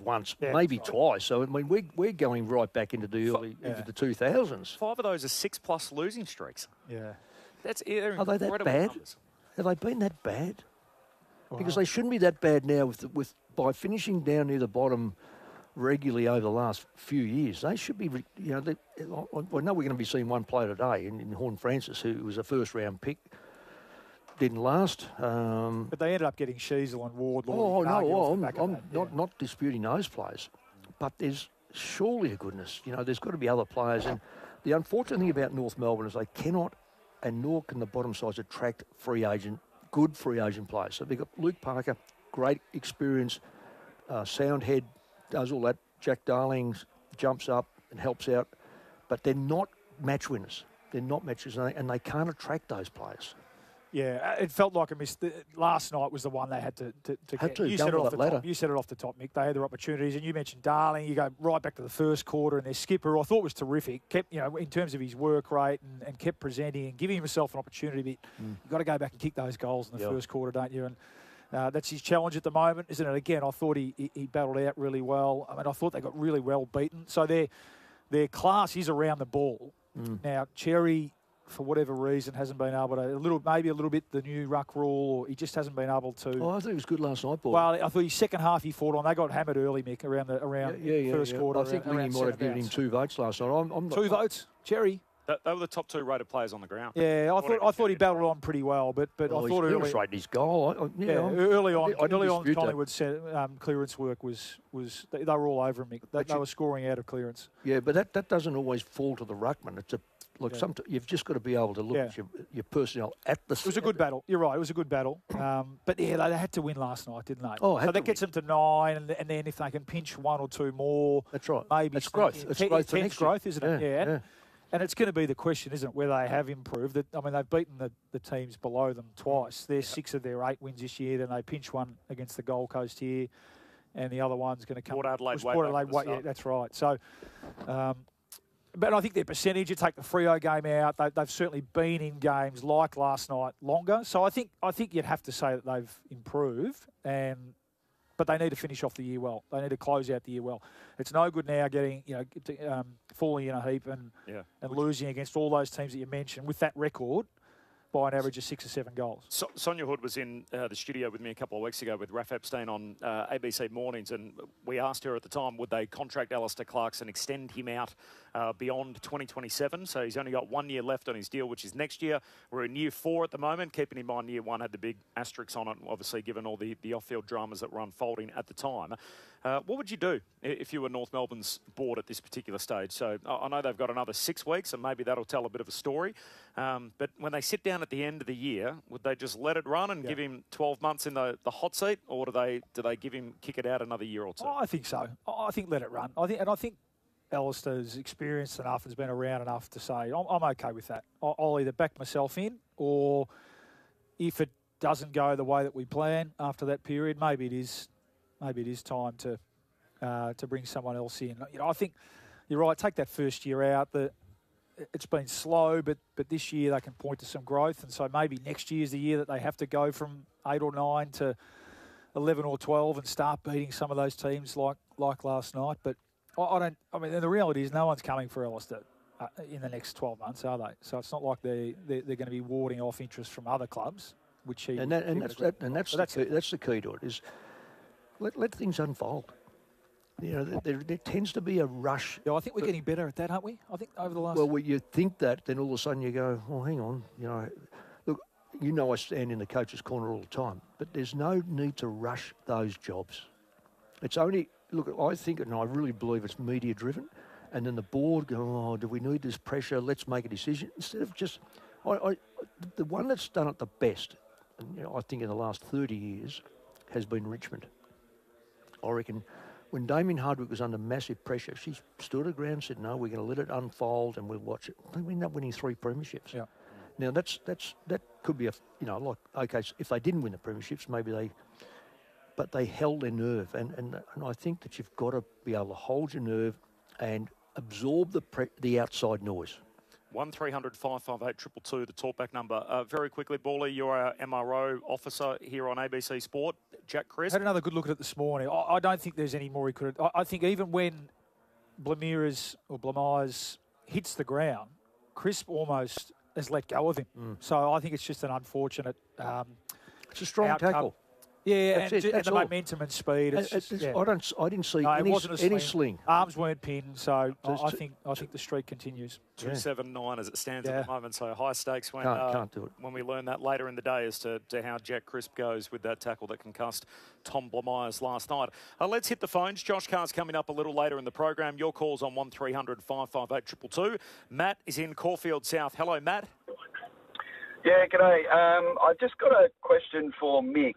once, maybe twice. So, I mean, we're going right back into the into the 2000s. 5 of those are 6+ losing streaks. Yeah. Are they that bad? Numbers. Have they been that bad? Because they shouldn't be that bad now by finishing down near the bottom regularly over the last few years. They should be, I know we're going to be seeing one player today in Horn Francis, who was a first-round pick. Didn't last. But they ended up getting Sheasel and Wardlaw. Oh, no, I'm not disputing those players. But there's surely a goodness. There's got to be other players. And the unfortunate thing about North Melbourne is they cannot, and nor can the bottom sides, attract good free agent players. So they've got Luke Parker, great experience, Soundhead, does all that. Jack Darling jumps up and helps out. But they're not match winners. They're not matches, and they can't attract those players. Yeah, it felt like a miss. Last night was the one they had to get. You said it off the top. You said it off the top, Mick. They had their opportunities, and you mentioned Darling. You go right back to the first quarter, and their skipper, I thought was terrific. Kept, in terms of his work rate and kept presenting and giving himself an opportunity. You've got to go back and kick those goals in the first quarter, don't you? And that's his challenge at the moment, isn't it? Again, I thought he battled out really well. I mean, I thought they got really well beaten. So their class is around the ball. Now, Cherry, for whatever reason, hasn't been able to, maybe a little bit the new ruck rule, or he just hasn't been able to. Oh, I thought he was good last night, boy. Well, I thought his second half he fought on. They got hammered early, Mick, around first quarter. I think Lingy might have given him 2 votes last night. I'm 2 votes? Cherry? They were the top 2 rated players on the ground. Yeah, I thought he battled on pretty well, but I thought he illustrated his goal. Early on, Collingwood's clearance work was they were all over him, Mick. They were scoring out of clearance. Yeah, but that doesn't always fall to the ruckman. Sometimes you've just got to be able to look at your personnel at the. It was a good battle. You're right. It was a good battle. But they had to win last night, didn't they? Oh, so that gets them to 9, and then if they can pinch 1 or 2 more, that's right. Maybe it's growth. It's growth. It's growth, isn't it? Yeah. And it's going to be the question, isn't it, whether they have improved. I mean, they've beaten the teams below them twice. They're 6 of their 8 wins this year. Then they pinch one against the Gold Coast here, and the other one's going to come. Port Adelaide. Yeah, that's right. So. But I think their percentage, you take the Freo game out, they've certainly been in games like last night longer. So I think you'd have to say that they've improved, but they need to finish off the year well. They need to close out the year well. It's no good now getting falling in a heap and losing against all those teams that you mentioned with that record by an average of 6 or 7 goals. Sonia Hood was in the studio with me a couple of weeks ago with Raph Epstein on ABC Mornings, and we asked her at the time, would they contract Alistair Clarkson, extend him out beyond 2027? So he's only got 1 year left on his deal, which is next year. We're in year 4 at the moment. Keeping in mind year 1 had the big asterisks on it, obviously, given all the off-field dramas that were unfolding at the time. What would you do if you were North Melbourne's board at this particular stage? So I know they've got another 6 weeks, and maybe that'll tell a bit of a story. But when they sit down at the end of the year, would they just let it run and give him 12 months in the hot seat, or do they kick it out another year or 2? I think so. I think let it run. I think Alistair's experienced enough, has been around enough to say I'm okay with that. I'll either back myself in, or if it doesn't go the way that we plan after that period, maybe it is time to bring someone else in. I think you're right. Take that first year out. It's been slow, but this year they can point to some growth, and so maybe next year's the year that they have to go from 8 or 9 to 11 or 12 and start beating some of those teams like last night. But I mean, the reality is no one's coming for Alistair in the next 12 months, are they? So it's not like they're going to be warding off interest from other clubs, which he that's the key to it is let things unfold. There tends to be a rush. Yeah, I think we're getting better at that, aren't we? I think over the last. Well, you think that, then all of a sudden you go, oh, hang on, look, I stand in the coach's corner all the time, but there's no need to rush those jobs. It's only I think, and I really believe it's media driven, and then the board go, oh, do we need this pressure? Let's make a decision instead of just. The one that's done it the best, and I think in the last 30 years, has been Richmond. I reckon. When Damien Hardwick was under massive pressure, she stood her ground and said, no, we're going to let it unfold and we'll watch it. They ended up winning 3 premierships. Yeah. Now, that could be okay, so if they didn't win the premierships, but they held their nerve. And I think that you've got to be able to hold your nerve and absorb the outside noise. 1300 558 222, the talkback number. Very quickly, Bally, you're our MRO officer here on ABC Sport. Jack Crisp. Had another good look at it this morning. I don't think there's any more he could have. I think even when Blamires hits the ground, Crisp almost has let go of him. So I think it's just an unfortunate it's a strong outcome. tackle. Yeah, That's and the momentum and speed. I didn't see any sling. Arms weren't pinned, so I think the streak continues. 279 as it stands at the moment, so high stakes when can't do it. When we learn that later in the day as to how Jack Crisp goes with that tackle that concussed Tom Blamires last night. Let's hit the phones. Josh Carr's coming up a little later in the program. Your calls on 1300 558 222. Matt is in Caulfield South. Hello, Matt. Yeah, g'day. I just got a question for Mick.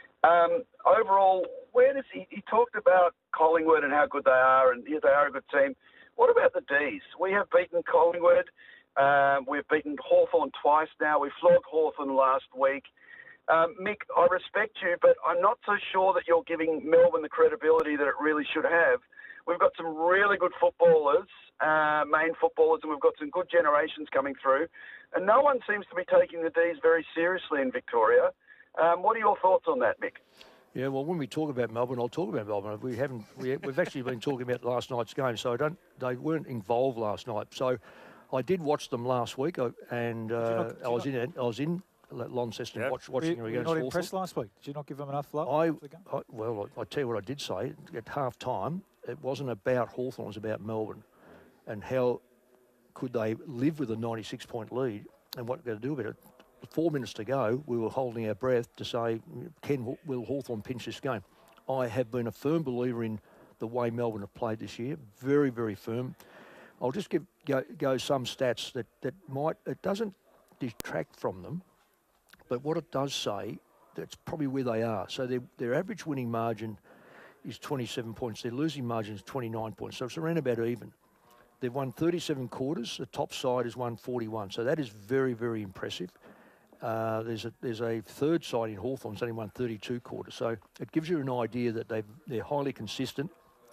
Overall, where does he talked about Collingwood and how good they are, and they are a good team. What about the D's? We have beaten Collingwood. We've beaten Hawthorn twice now. We flogged Hawthorn last week. Mick, I respect you, but I'm not so sure that you're giving Melbourne the credibility that it really should have. We've got some really good footballers, main footballers, and we've got some good generations coming through. And no one seems to be taking the D's very seriously in Victoria. What are your thoughts on that, Mick? Yeah, well, when we talk about Melbourne, I'll talk about Melbourne. We've actually been talking about last night's game, so they weren't involved last night. So I did watch them last week, and I was in Launceston watching them against Hawthorn. Were you not impressed last week? Did you not give them enough love? I tell you what I did say at half time. It wasn't about Hawthorn; it was about Melbourne, and how could they live with a 96-point lead, and what they're going to do about it. 4 minutes to go, we were holding our breath to say, will Hawthorn pinch this game? I have been a firm believer in the way Melbourne have played this year. Very, very firm. I'll just go some stats that might, it doesn't detract from them, but what it does say, that's probably where they are. So their average winning margin is 27 points. Their losing margin is 29 points. So it's around about even. They've won 37 quarters. The top side has won 41. So that is very, very impressive. There's a third side in Hawthorn that's only won 32 quarters. So it gives you an idea that they're highly consistent.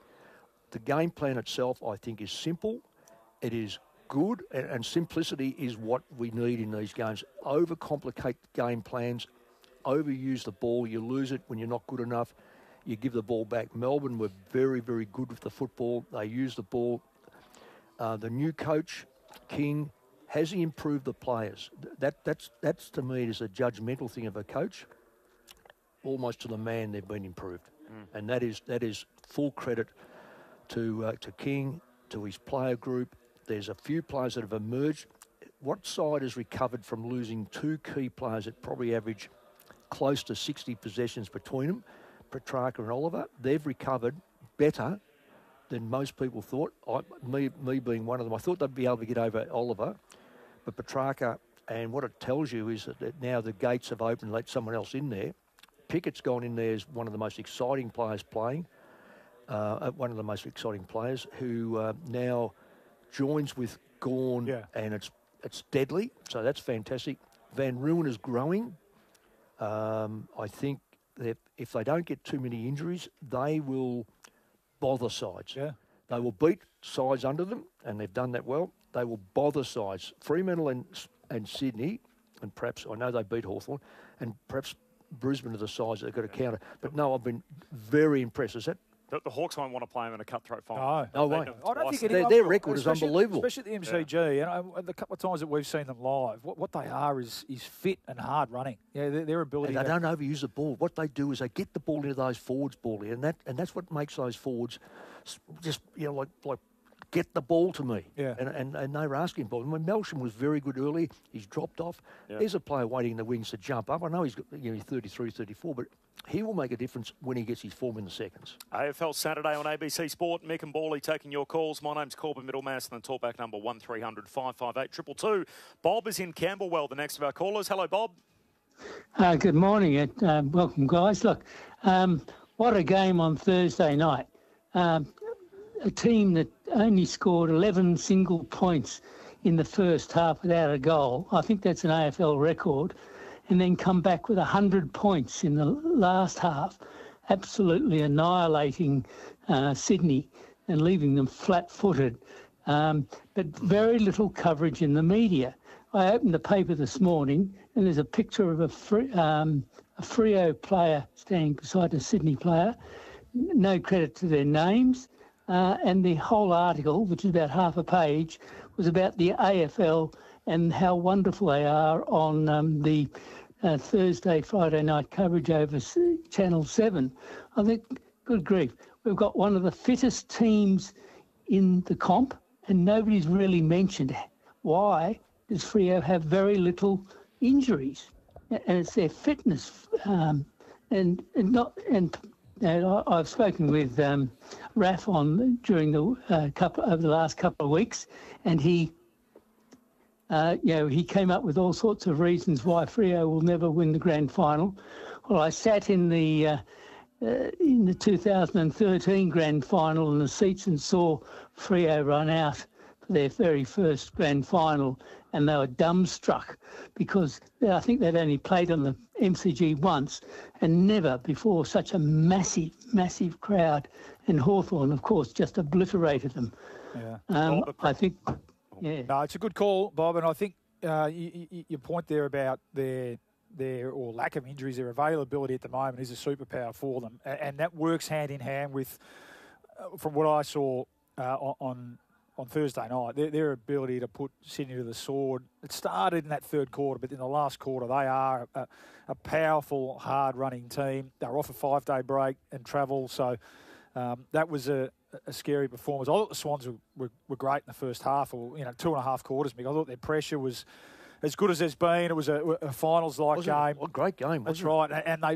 The game plan itself, I think, is simple. It is good, and simplicity is what we need in these games. Overcomplicate game plans, overuse the ball, you lose it when you're not good enough, you give the ball back. Melbourne were very, very good with the football. They used the ball. The new coach, King, has he improved the players? That's to me is a judgmental thing of a coach. Almost to the man, they've been improved, and that is full credit to King, to his player group. There's a few players that have emerged. What side has recovered from losing two key players that probably average close to 60 possessions between them, Petrarca and Oliver? They've recovered better than most people thought. Me being one of them, I thought they'd be able to get over Oliver, but Petrarca, and what it tells you is that now the gates have opened, let someone else in there. Pickett's gone in there as one of the most exciting players playing, one of the most exciting players who now joins with Gawn, and it's deadly, so that's fantastic. Van Ruin is growing. I think that if they don't get too many injuries, they will bother sides. Yeah. They will beat sides under them, and they've done that well. They will bother sides. Fremantle and Sydney, and perhaps, I know they beat Hawthorn, and perhaps Brisbane are the sides that they've got to counter. But no, I've been very impressed. Is that? The Hawks won't want to play them in a cutthroat final. No way. I don't think their record is unbelievable. Especially at the MCG. And the couple of times that we've seen them live, what they are is fit and hard running. Yeah, their ability. And they don't overuse the ball. What they do is they get the ball into those forwards' ball, and that's what makes those forwards just like get the ball to me. Yeah. And they were asking ball. When Melsham was very good early, he's dropped off. Yeah. There's a player waiting in the wings to jump up. I know he's got 33, 34, but he will make a difference when he gets his form in the seconds. AFL Saturday on ABC Sport. Mick and Bally taking your calls. My name's Corbin Middlemass, and the talkback number 1300 558 222. Bob is in Camberwell, the next of our callers. Hello, Bob. Good morning. Welcome, guys. Look, what a game on Thursday night. A team that only scored 11 single points in the first half without a goal. I think that's an AFL record. And then come back with 100 points in the last half, absolutely annihilating Sydney and leaving them flat-footed. but very little coverage in the media. I opened the paper this morning and there's a picture of a Freo player standing beside a Sydney player. No credit to their names. And the whole article, which is about half a page, was about the AFL and how wonderful they are on the Thursday, Friday night coverage over Channel 7. I think, good grief, we've got one of the fittest teams in the comp and nobody's really mentioned why does Freo have very little injuries. And it's their fitness. I've spoken with Raf during the over the last couple of weeks, and he came up with all sorts of reasons why Freo will never win the grand final. Well, I sat in the 2013 grand final in the seats and saw Freo run out for their very first grand final, and they were dumbstruck because I think they'd only played on the MCG once and never before such a massive, massive crowd. And Hawthorn, of course, just obliterated them. Yeah. I think, yeah. No, it's a good call, Bob, and I think your point there about their or lack of injuries, their availability at the moment is a superpower for them, and that works hand in hand with, from what I saw on Thursday night, their ability to put Sydney to the sword. It started in that third quarter, but in the last quarter, they are a powerful, hard-running team. They were off a 5-day break and travel, so that was a scary performance. I thought the Swans were great in the first half, or 2.5 quarters. I thought their pressure was as good as there's been. It was a finals-like game. A great game. That's right,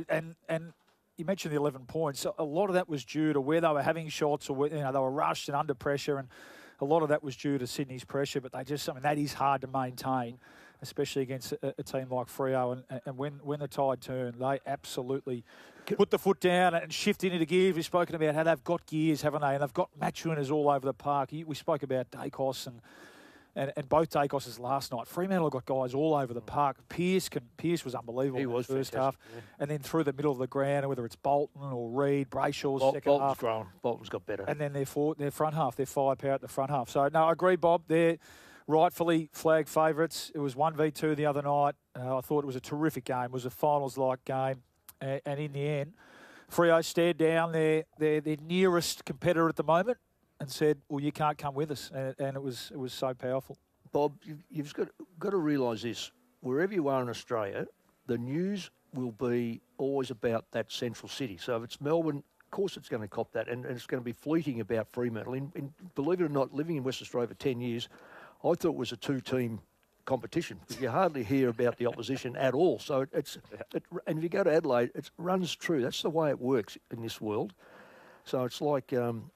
and you mentioned the 11 points. A lot of that was due to where they were having shots, or they were rushed and under pressure, and a lot of that was due to Sydney's pressure, but that is hard to maintain, especially against a team like Freo. And when the tide turned, they absolutely put the foot down and shift into gears. We've spoken about how they've got gears, haven't they? And they've got match winners all over the park. We spoke about Dacos and both Dacos last night. Fremantle got guys all over the park. Pearce was unbelievable in the first half. Yeah. And then through the middle of the ground, whether it's Bolton or Reid, Brayshaw's second half. Bolton's got better. And then their front half, their firepower at the front half. So, no, I agree, Bob. They're rightfully flag favourites. It was 1v2 the other night. I thought it was a terrific game. It was a finals-like game. And in the end, Freo stared down their nearest competitor at the moment and said, well, you can't come with us. And it was so powerful. Bob, you've got to realise this. Wherever you are in Australia, the news will be always about that central city. So if it's Melbourne, of course it's going to cop that, and it's going to be fleeting about Fremantle. Believe it or not, living in West Australia for 10 years, I thought it was a two-team competition because you hardly hear about the opposition at all. So and if you go to Adelaide, it runs true. That's the way it works in this world. So it's like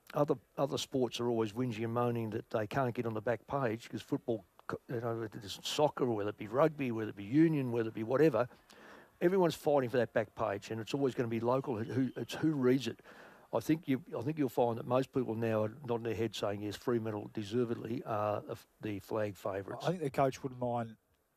other sports are always whinging and moaning that they can't get on the back page because football, there's soccer, whether it be rugby, whether it be union, whether it be whatever, everyone's fighting for that back page, and it's always going to be local. It's who reads it. I think you'll find that most people now are nodding their head saying yes, Fremantle deservedly are the flag favourites. I think the coach wouldn't mind.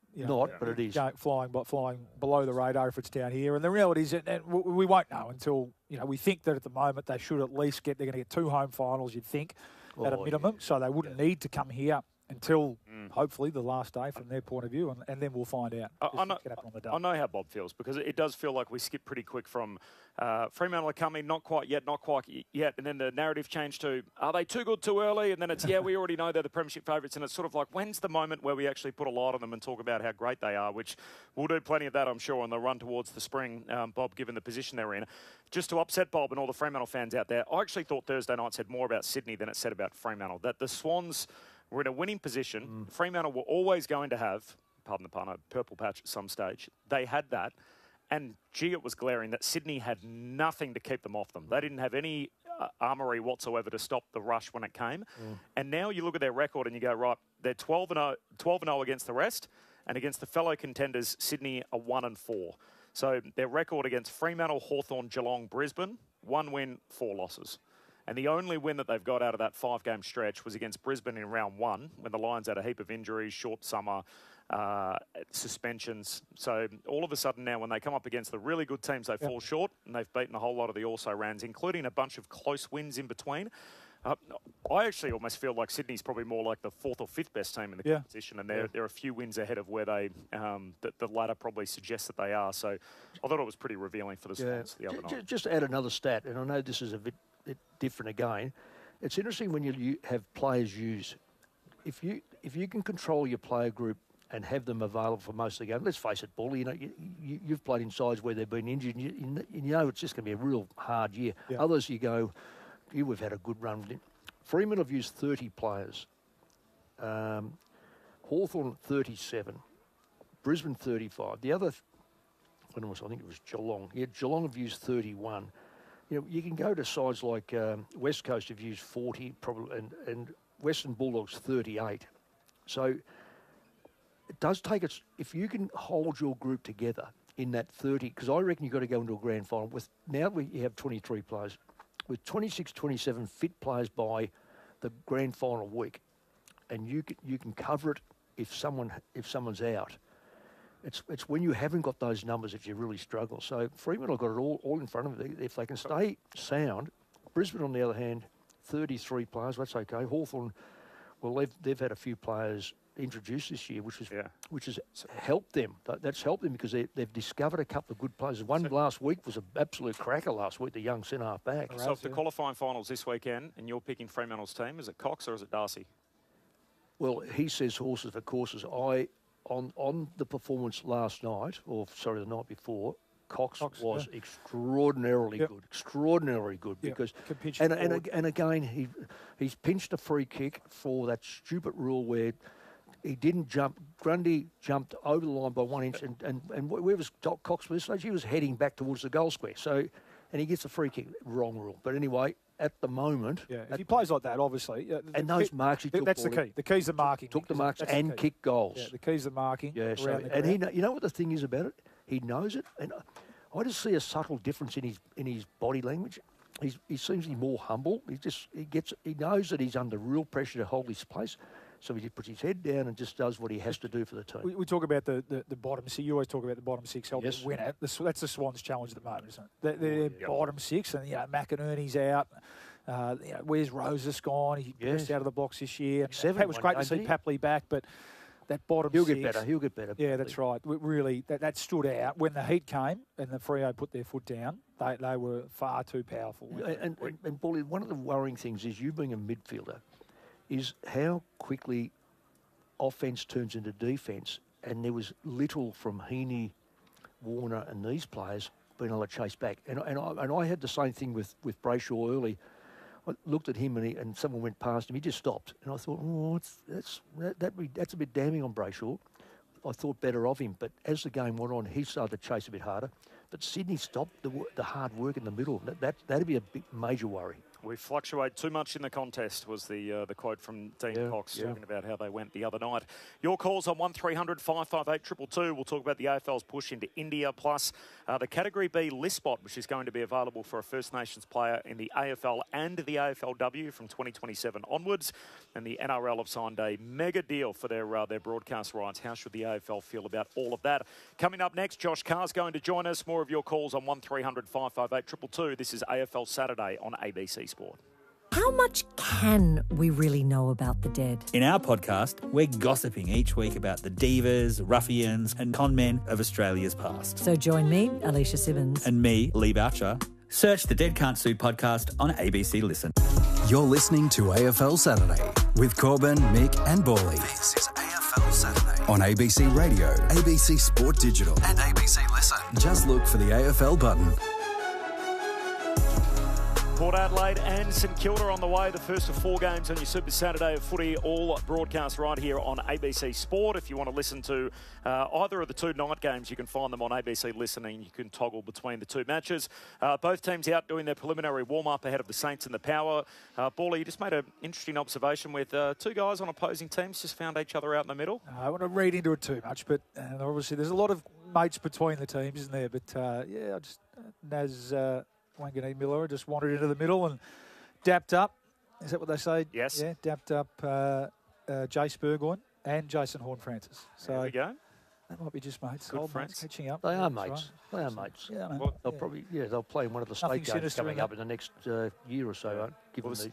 But it is flying below the radar if it's down here. And the reality is, and we won't know until we think that at the moment they should at least they're going to get 2 home finals. You'd think at a minimum, so they wouldn't need to come here until hopefully the last day from their point of view, and then we'll find out. I know how Bob feels because it does feel like we skip pretty quick from Fremantle are coming, not quite yet, and then the narrative changed to, are they too good too early? And then it's, we already know they're the premiership favourites, and it's sort of like, when's the moment where we actually put a light on them and talk about how great they are, which we'll do plenty of that, I'm sure, on the run towards the spring, Bob, given the position they're in. Just to upset Bob and all the Fremantle fans out there, I actually thought Thursday night said more about Sydney than it said about Fremantle, that the Swans were in a winning position. Fremantle were always going to have, pardon the pun, a purple patch at some stage. They had that. And, gee, it was glaring that Sydney had nothing to keep them off them. They didn't have any armoury whatsoever to stop the rush when it came. And now you look at their record and you go, right, they're 12-0 against the rest, and against the fellow contenders, Sydney are 1-4. So their record against Fremantle, Hawthorn, Geelong, Brisbane, 1 win, 4 losses. And the only win that they've got out of that 5-game stretch was against Brisbane in round 1, when the Lions had a heap of injuries, short summer, suspensions. So all of a sudden now, when they come up against the really good teams, they fall short, and they've beaten a whole lot of the also-rans, including a bunch of close wins in between. I actually almost feel like Sydney's probably more like the fourth or fifth best team in the competition, and they're a few wins ahead of where they the ladder probably suggests that they are. So I thought it was pretty revealing for the Swans the other night. Just to add another stat, and I know this is a bit different again. It's interesting when you have players use. If you can control your player group and have them available for most of the game, let's face it, Bull, you've played in sides where they've been injured, and you know it's just going to be a real hard year. Yeah. Others, you go, we've had a good run. Fremantle have used 30 players. Hawthorn 37. Brisbane 35. The other, I think it was Geelong. Yeah, Geelong have used 31. You can go to sides like West Coast have used 40, probably, and Western Bulldogs 38. So it does take us, if you can hold your group together in that 30, because I reckon you've got to go into a grand final. You have 23 players. With 26, 27 fit players by the grand final week, and you can cover it if someone's out. It's when you haven't got those numbers that you really struggle. So Fremantle got it all in front of them. If they can stay sound, Brisbane on the other hand, 33 players, that's okay. Hawthorn, well, they've had a few players introduced this year, which has helped them. That's helped them because they've discovered a couple of good players. One last week was an absolute cracker last week, the young centre-half back. So if the qualifying finals this weekend and you're picking Fremantle's team, is it Cox or is it Darcy? Well, he says horses for courses. On the performance last night, the night before, Cox was extraordinarily good because and again he's pinched a free kick for that stupid rule where he didn't jump. Grundy jumped over the line by 1 inch, and where was Cox for this stage? He was heading back towards the goal square. So, and he gets a free kick. Wrong rule. But anyway, at the moment, if he plays like that, obviously, and those marks he took. That's the key. The key's the marking. Took the marks and kicked goals. Yeah, the key's the marking. Yeah, and you know what the thing is about it? He knows it, and I just see a subtle difference in his body language. He seems to be more humble. He knows that he's under real pressure to hold his place. So he puts his head down and just does what he has to do for the team. We talk about the bottom six. You always talk about the bottom six helping win it. That's the Swans' challenge at the moment, isn't it? They're bottom six, and McInerney's out. Where's Rosas gone? He burst out of the blocks this year. It was great to see Papley back, but that bottom six... He'll get better. Yeah, that's right. Really, that stood out. When the heat came and the Freo put their foot down, they were far too powerful. And Paulie, one of the worrying things is you being a midfielder is how quickly offence turns into defence, and there was little from Heaney, Warner and these players being able to chase back. And I had the same thing with Brayshaw early. I looked at him and someone went past him. He just stopped. And I thought, that's a bit damning on Brayshaw. I thought better of him. But as the game went on, he started to chase a bit harder. But Sydney stopped the hard work in the middle. That'd be a big major worry. We fluctuate too much in the contest was the quote from Dean Cox talking about how they went the other night. Your calls on 1300 558 222. We'll talk about the AFL's push into India, plus the Category B list spot, which is going to be available for a First Nations player in the AFL and the AFLW from 2027 onwards. And the NRL have signed a mega deal for their broadcast rights. How should the AFL feel about all of that? Coming up next, Josh Carr's going to join us. More of your calls on 1300 558 222. This is AFL Saturday on ABC Sport. How much can we really know about the dead? In our podcast, we're gossiping each week about the divas, ruffians and con men of Australia's past. So join me, Alicia Simmons. And me, Lee Boucher. Search the Dead Can't Sue podcast on ABC Listen. You're listening to AFL Saturday with Corbin, Mick and Bawley. This is AFL Saturday on ABC Radio, ABC Sport Digital and ABC Listen. Just look for the AFL button. Port Adelaide and St Kilda on the way. The first of 4 games on your Super Saturday of footy, all broadcast right here on ABC Sport. If you want to listen to either of the 2 night games, you can find them on ABC Listening. You can toggle between the 2 matches. Both teams out doing their preliminary warm-up ahead of the Saints and the Power. Bawley, you just made an interesting observation with 2 guys on opposing teams just found each other out in the middle. I don't want to read into it too much, but obviously there's a lot of mates between the teams, isn't there? But I just Naz Wanganeen Miller just wandered into the middle and dapped up. Is that what they say? Yes. Yeah, dapped up Jace Burgoyne and Jason Horne-Francis. So there we go. They might be just mates. Good old friends. Mates catching up. They are mates. Right. They are mates. Yeah, they'll probably they'll play in one of the state games coming up in the next year or so. Given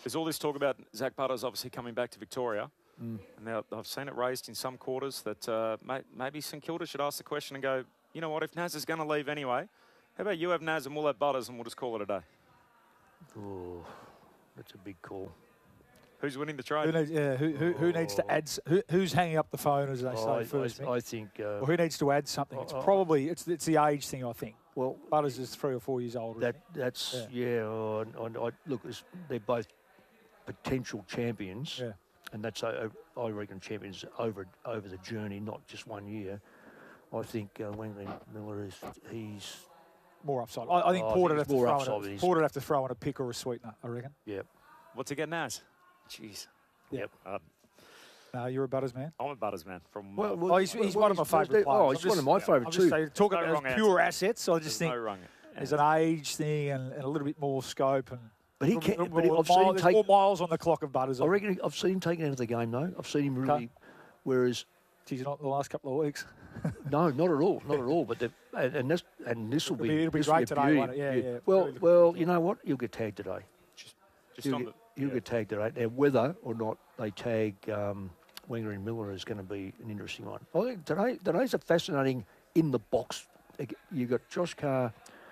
There's all this talk about Zach Butters obviously coming back to Victoria. And now I've seen it raised in some quarters that maybe St Kilda should ask the question and go, you know what, if Naz is going to leave anyway, how about you have Naz and we'll have Butters and we'll just call it a day? Oh, that's a big call. Who's winning the trade? Who needs to add? Who's hanging up the phone, as they say first? I think. Or who needs to add something? It's probably it's the age thing. I think. Well, Butters is 3 or 4 years older. That's look, they're both potential champions. Yeah. And that's, I reckon, champions over the journey, not just 1 year. I think Wangling Miller he's more upside. I think Porter would have to throw in a pick or a sweetener, I reckon. Yep. What's he get, Naz? Jeez. Yep. No, you're a Butters man. I'm a Butters man. He's one of my favourite players. Oh, he's one of my favourite too. Talk about pure assets. I just think there's an age thing and a little bit more scope and. But he can. I've seen him take more miles on the clock of Butters. I reckon I've seen him taken out of the game though. I've seen him really. Whereas, geez, not the last couple of weeks. No, not at all, not at all. But this will be. It'll be great today, won't it? Yeah. Well, you know what? You'll get tagged today. You'll get tagged today. Now, whether or not they tag Wenger and Miller is going to be an interesting one. I think today's a fascinating in the box. You got Josh Carr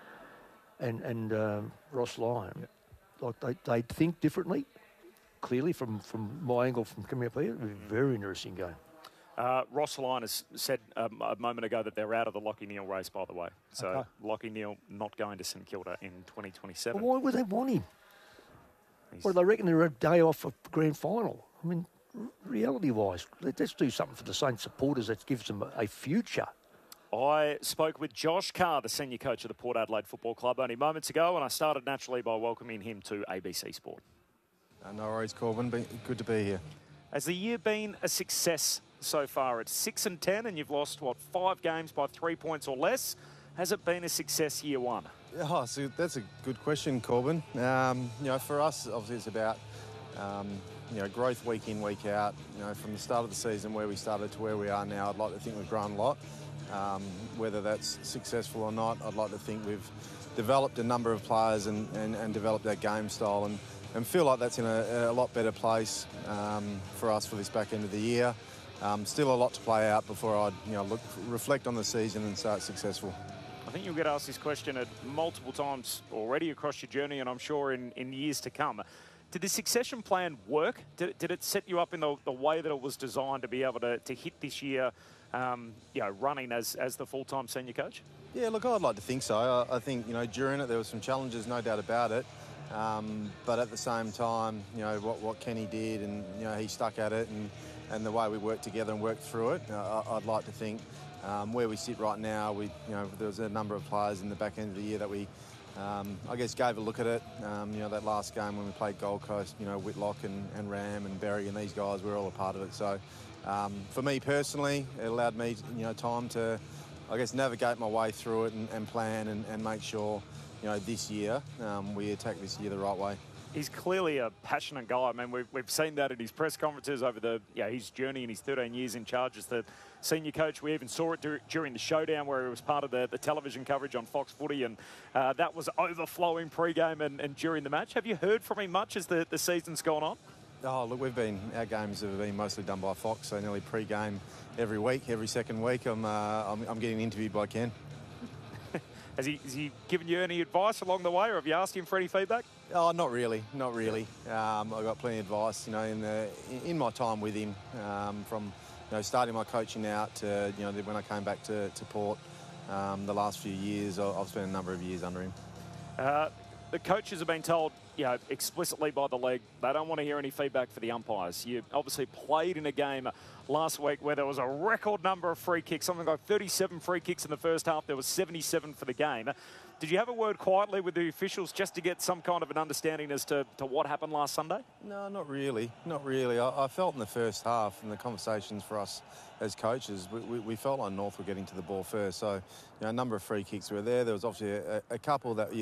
and Ross Lyon. Yep. Like they think differently. Clearly, from my angle from coming up here, it'll be a very interesting game. Ross Lyon has said a moment ago that they're out of the Lachie Neale race, by the way. So Lachie Neale not going to St Kilda in 2027. Well, why would they want him? Well, they reckon they're a day off a grand final. I mean, reality-wise, let's do something for the Saints supporters that gives them a future. I spoke with Josh Carr, the senior coach of the Port Adelaide Football Club, only moments ago, and I started naturally by welcoming him to ABC Sport. No worries, Corbin. Good to be here. Has the year been a success so far? It's 6-10, and you've lost, 5 games by 3 points or less. Has it been a success year one? Oh, so that's a good question, Corbin. For us, obviously, it's about growth week in, week out. From the start of the season where we started to where we are now, I'd like to think we've grown a lot. Whether that's successful or not, I'd like to think we've developed a number of players and developed our game style and feel like that's in a lot better place for us for this back end of the year. Still a lot to play out before I'd reflect on the season and say it's successful. I think you'll get asked this question at multiple times already across your journey, and I'm sure in years to come. Did the succession plan work? Did it set you up in the way that it was designed to be able to hit this year, running as the full-time senior coach? Yeah, look, I'd like to think so. I think, during it there were some challenges, no doubt about it. But at the same time, what Kenny did and, he stuck at it and the way we worked together and worked through it, I'd like to think where we sit right now, there was a number of players in the back end of the year that we, gave a look at it. That last game when we played Gold Coast, Whitlock and Ram and Berry and these guys, we're all a part of it. So for me personally, it allowed me, time to, navigate my way through it and plan and make sure, this year, we attack this year the right way. He's clearly a passionate guy. I mean, we've seen that at his press conferences over his journey in his 13 years in charge as the senior coach. We even saw it during the showdown where he was part of the television coverage on Fox Footy, and that was overflowing pre-game and during the match. Have you heard from him much as the season's gone on? Oh, look, our games have been mostly done by Fox, so nearly pre-game every week, every second week. I'm getting interviewed by Ken. Has he given you any advice along the way, or have you asked him for any feedback? Oh, not really. I got plenty of advice, in my time with him, from starting my coaching out to when I came back to Port. The last few years, I've spent a number of years under him. The coaches have been told, explicitly by the league, they don't want to hear any feedback for the umpires. You obviously played in a game last week where there was a record number of free kicks, something like 37 free kicks in the first half. There was 77 for the game. Did you have a word quietly with the officials just to get some kind of an understanding as to what happened last Sunday? No, not really. I felt in the first half, in the conversations for us as coaches, we felt like North were getting to the ball first. So, a number of free kicks were there. There was obviously a couple that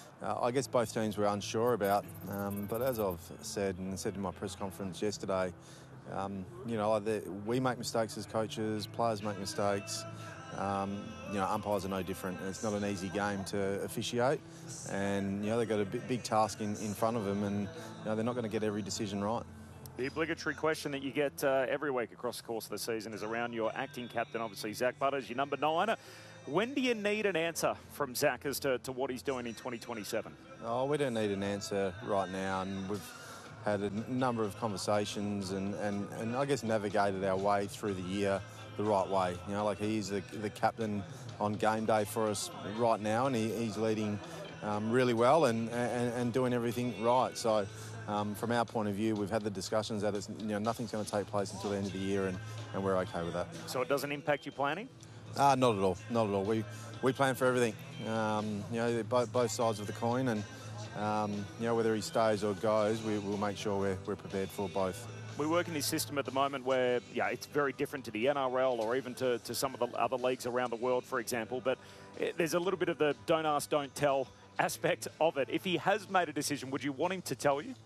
both teams were unsure about. But as I've said in my press conference yesterday, we make mistakes as coaches, players make mistakes. umpires are no different. It's not an easy game to officiate, and they've got a big task in front of them, and they're not going to get every decision right. The obligatory question that you get every week across the course of the season is around your acting captain, obviously Zach Butters, your number 9. When do you need an answer from Zach as to what he's doing in 2027? Oh, we don't need an answer right now, and we've had a number of conversations and I guess navigated our way through the year the right way. He's the captain on game day for us right now, and he's leading really well and doing everything right. So from our point of view, we've had the discussions that nothing's going to take place until the end of the year, and we're okay with that. So it doesn't impact your planning? Not at all. Not at all. We plan for everything. Both sides of the coin, and whether he stays or goes, we'll make sure we're prepared for both. We work in this system at the moment where, it's very different to the NRL or even to some of the other leagues around the world, for example. But there's a little bit of the don't ask, don't tell aspect of it. If he has made a decision, would you want him to tell you?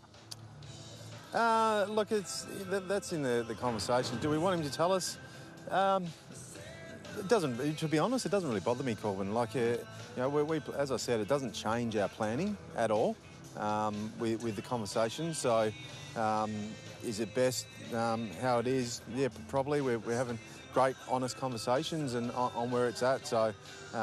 Look, that's in the conversation. Do we want him to tell us? It doesn't. To be honest, it doesn't really bother me, Corbin. We as I said, it doesn't change our planning at all with the conversation. So, is it best how it is? Yeah, probably. We're having great, honest conversations and on where it's at. So,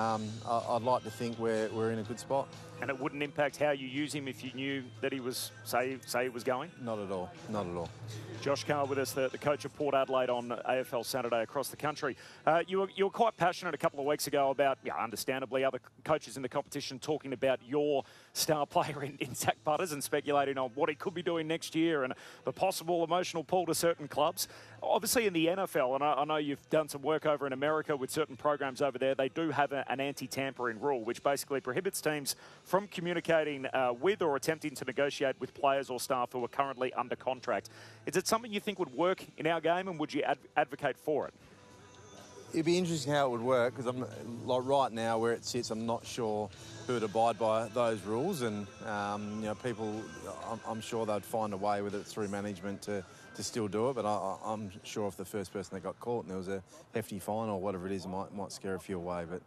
I'd like to think we're in a good spot. And it wouldn't impact how you use him if you knew that he was, say he was going? Not at all. Not at all. Josh Carr with us, the coach of Port Adelaide on AFL Saturday across the country. You were quite passionate a couple of weeks ago about, understandably, other coaches in the competition talking about your star player in Zach Butters and speculating on what he could be doing next year and the possible emotional pull to certain clubs. Obviously in the NFL, and I know you've done some work over in America with certain programs over there, they do have an anti-tampering rule, which basically prohibits teams from communicating with or attempting to negotiate with players or staff who are currently under contract. Is it something you think would work in our game, and would you advocate for it? It'd be interesting how it would work, because right now where it sits, I'm not sure who would abide by those rules, and people, I'm sure they'd find a way, whether it's through management, to still do it. But I'm sure if the first person that got caught and there was a hefty fine or whatever it is, it might scare a few away. But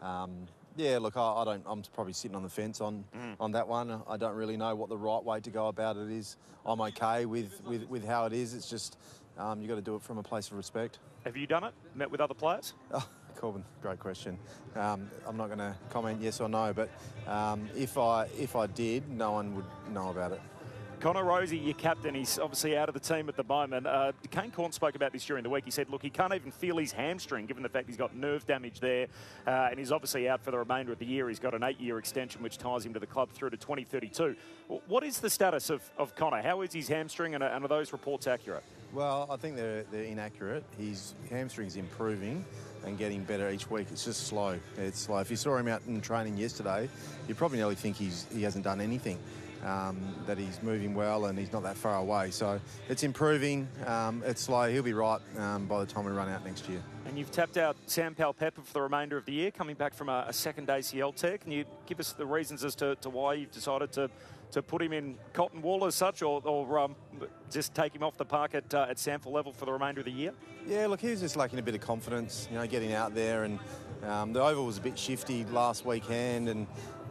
yeah, look, I'm probably sitting on the fence on that one. I don't really know what the right way to go about it is. I'm okay with how it is. It's just you've got to do it from a place of respect. Have you done it? Met with other players? Oh, Corbin, great question. I'm not going to comment yes or no, but if I did, no one would know about it. Connor Rozee, your captain, he's obviously out of the team at the moment. Kane Corn spoke about this during the week. He said, look, he can't even feel his hamstring, given the fact he's got nerve damage there, and he's obviously out for the remainder of the year. He's got an 8-year extension, which ties him to the club through to 2032. What is the status of Connor? How is his hamstring, and are those reports accurate? Well, I think they're inaccurate. His hamstring's improving and getting better each week. It's just slow. It's slow. If you saw him out in training yesterday, you'd probably nearly think he hasn't done anything. That he's moving well and he's not that far away. So it's improving. It's slow. He'll be right by the time we run out next year. And you've tapped out Sam Powell-Pepper for the remainder of the year, coming back from a second ACL tear. Can you give us the reasons as to why you've decided to put him in cotton wool as such, or just take him off the park at SANFL level for the remainder of the year? Yeah, look, he was just lacking a bit of confidence, getting out there, and the oval was a bit shifty last weekend, and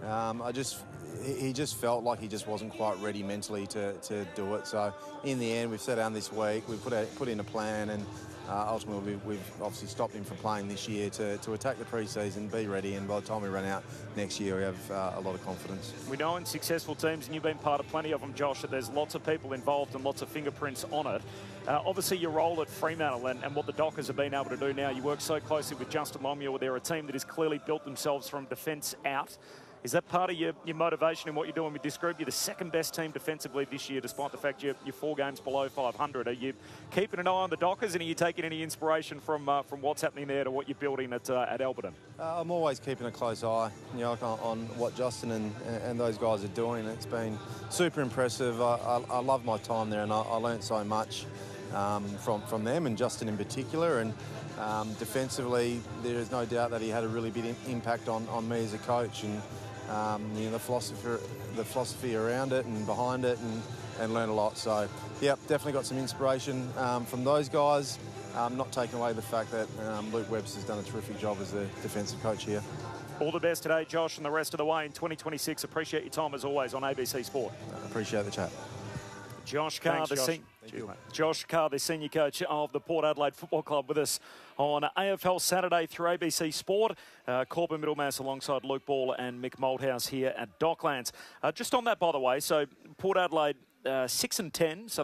he just felt like he just wasn't quite ready mentally to do it. So in the end, we've sat down this week, we've put in a plan, and ultimately we've obviously stopped him from playing this year to attack the pre-season, be ready, and by the time we run out next year, we have a lot of confidence. We know in successful teams, and you've been part of plenty of them, Josh, that there's lots of people involved and lots of fingerprints on it. Obviously, your role at Fremantle and what the Dockers have been able to do now, you work so closely with Justin Longmuir. They're a team that has clearly built themselves from defence out. Is that part of your motivation in what you're doing with this group? You're the second best team defensively this year, despite the fact you're 4 games below 500. Are you keeping an eye on the Dockers, and are you taking any inspiration from what's happening there to what you're building at Alberton? I'm always keeping a close eye, on what Justin and those guys are doing. It's been super impressive. I love my time there, and I learnt so much from them, and Justin in particular. And defensively, there is no doubt that he had a really big impact on me as a coach, and the philosophy around it and behind it, and learned a lot. So, yeah, definitely got some inspiration from those guys. not taking away the fact that Luke Webster's done a terrific job as the defensive coach here. All the best today, Josh, and the rest of the way in 2026. Appreciate your time, as always, on ABC Sport. Appreciate the chat. Josh Carr, Josh Carr, the senior coach of the Port Adelaide Football Club, with us on AFL Saturday through ABC Sport. Corbin Middlemass alongside Luke Ball and Mick Malthouse here at Docklands. Just on that, by the way, so Port Adelaide 6-10. So